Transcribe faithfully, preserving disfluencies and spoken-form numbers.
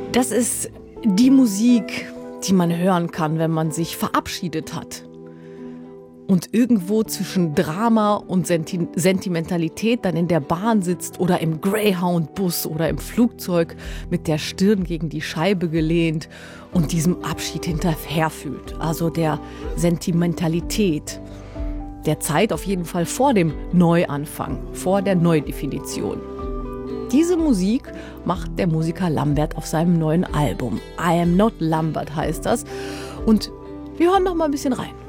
Das ist die Musik, die man hören kann, wenn man sich verabschiedet hat. Und irgendwo zwischen Drama und Senti- Sentimentalität dann in der Bahn sitzt oder im Greyhound-Bus oder im Flugzeug mit der Stirn gegen die Scheibe gelehnt und diesem Abschied hinterherfühlt. Also der Sentimentalität. Der Zeit auf jeden Fall vor dem Neuanfang, vor der Neudefinition. Diese Musik macht der Musiker Lambert auf seinem neuen Album. I Am Not Lambert heißt das. Und wir hören noch mal ein bisschen rein.